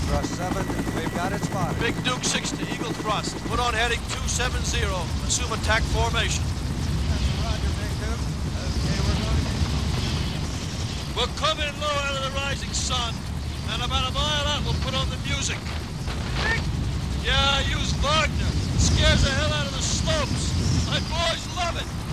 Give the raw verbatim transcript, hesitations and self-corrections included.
Thrust seven, we've got it spotted. Big Duke six to Eagle Thrust. Put on heading two seven zero. Assume attack formation. Roger, Big Duke. Okay, we're going to... We'll come in low out of the rising sun, and about a mile out we'll put on the music. Yeah, use Wagner. Scares the hell out of the slopes. My boys love it.